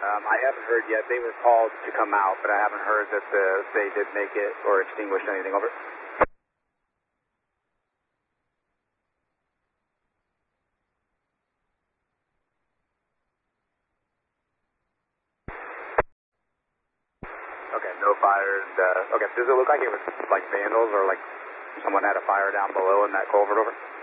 I haven't heard yet. They were called to come out, but I haven't heard that they did make it or extinguish anything. Over. Okay, no fires. Okay, does it look like it was like vandals or like someone had a fire down below in that culvert over?